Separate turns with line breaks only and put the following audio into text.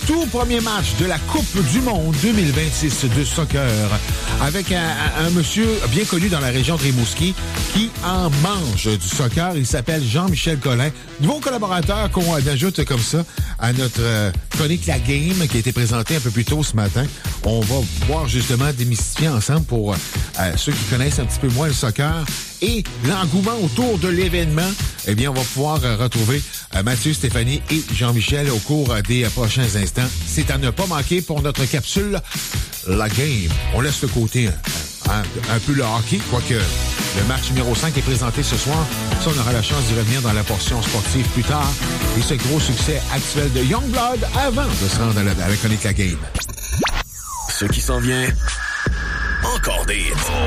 tout premier match de la Coupe du Monde 2026 de soccer avec un monsieur bien connu dans la région de Rimouski qui en mange du soccer. Il s'appelle Jean-Michel Collin. Nouveau collaborateur qu'on ajoute comme ça à notre chronique La Game qui a été présentée un peu plus tôt ce matin. On va pouvoir justement démystifier ensemble pour ceux qui connaissent un petit peu moins le soccer et l'engouement autour de l'événement. Eh bien, on va pouvoir retrouver Mathieu, Stéphanie et Jean-Michel au cours des prochains instants. C'est à ne pas manquer pour notre capsule La Game. On laisse de côté un peu le hockey, quoique le match numéro 5 est présenté ce soir. Ça, on aura la chance d'y revenir dans la portion sportive plus tard. Et ce gros succès actuel de Youngblood avant de se rendre à la chronique La Game.
Ce qui s'en vient, encore des hits.